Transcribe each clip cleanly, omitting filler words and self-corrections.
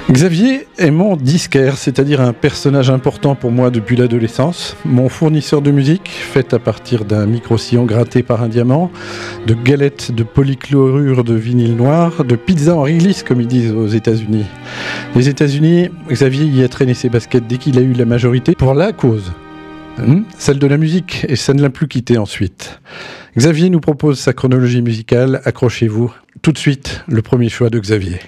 Xavier est mon disquaire, c'est-à-dire un personnage important pour moi depuis l'adolescence. Mon fournisseur de musique, fait à partir d'un micro-sillon gratté par un diamant, de galettes de polychlorure de vinyle noir, de pizza en réglisse, comme ils disent aux États-Unis. Les États-Unis, Xavier y a traîné ses baskets dès qu'il a eu la majorité pour la cause. Celle de la musique, et ça ne l'a plus quitté ensuite. Xavier nous propose sa chronologie musicale. Accrochez-vous. Tout de suite, le premier choix de Xavier.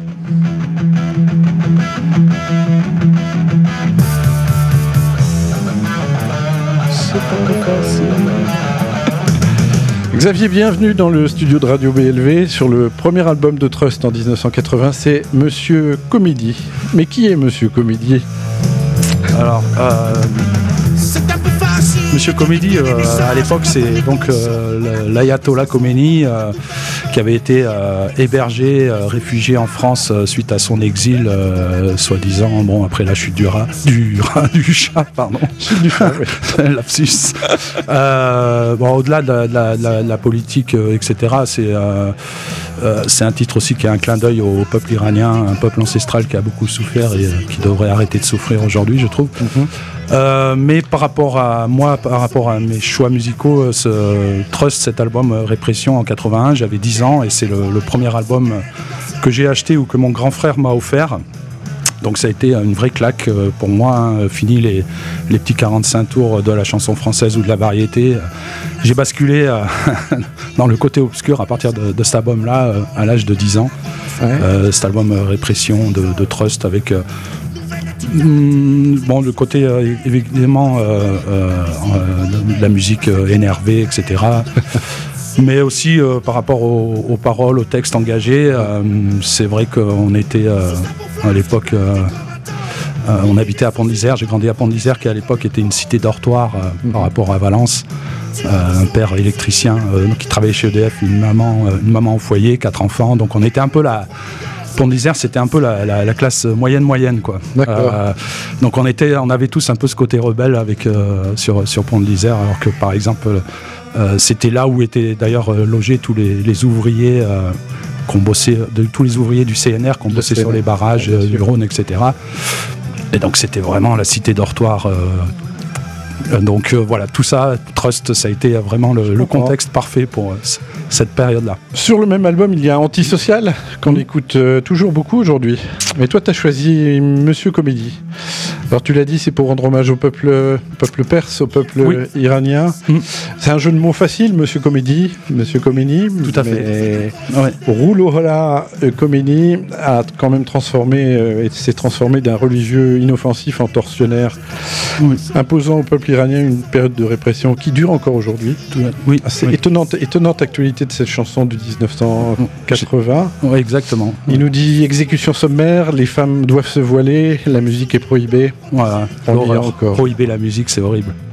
Xavier, bienvenue dans le studio de Radio BLV sur le premier album de Trust en 1980, c'est Monsieur Comédie. Mais qui est Monsieur Comédie ? Alors, Monsieur Comédie, à l'époque, c'est donc l'ayatollah Khomeini qui avait été hébergé, réfugié en France suite à son exil, soi-disant, après la chute du chat, pardon. Chute du chat, oui. Lapsus. Au-delà de la politique, etc., c'est un titre aussi qui est un clin d'œil au peuple iranien, un peuple ancestral qui a beaucoup souffert et qui devrait arrêter de souffrir aujourd'hui, je trouve. Mais par rapport à moi, par rapport à mes choix musicaux, Trust, cet album Répression en 81, j'avais 10 ans et c'est le premier album que j'ai acheté ou que mon grand frère m'a offert. Donc ça a été une vraie claque pour moi, fini les petits 45 tours de la chanson française ou de la variété. J'ai basculé dans le côté obscur à partir de cet album-là, à l'âge de 10 ans. Ouais. Cet album Répression de Trust avec... le côté évidemment de la musique énervée, etc. Mais aussi par rapport aux paroles, aux textes engagés, c'est vrai qu'on était à l'époque, on habitait à Pont de l'Isère, j'ai grandi à Pont de l'Isère qui à l'époque était une cité dortoir par rapport à Valence. Un père électricien qui travaillait chez EDF, une maman au foyer, 4 enfants, donc on était un peu là. Pont de l'Isère, c'était un peu la classe moyenne quoi. Donc on avait tous un peu ce côté rebelle sur Pont de l'Isère, alors que par exemple c'était là où étaient d'ailleurs logés tous les ouvriers tous les ouvriers du CNR qui ont bossé sur les barrages du Rhône, etc. Et donc c'était vraiment la cité dortoir. Donc voilà, tout ça, Trust, ça a été vraiment le contexte parfait pour cette période-là. Sur le même album, il y a Antisocial, qu'on écoute toujours beaucoup aujourd'hui. Mais toi, tu as choisi Monsieur Comédie. Alors tu l'as dit, c'est pour rendre hommage au peuple perse, au peuple iranien. C'est un jeu de mots facile, Monsieur Comédie, Monsieur Khomeini. Tout à fait. Rouhollah Khomeini a quand même s'est transformé d'un religieux inoffensif en tortionnaire, imposant au peuple iranien une période de répression qui dure encore aujourd'hui. C'est étonnante actualité de cette chanson de 1980. Oui, exactement. Il nous dit exécution sommaire, les femmes doivent se voiler, la musique est prohibée. Voilà. Prohiber la musique, c'est horrible.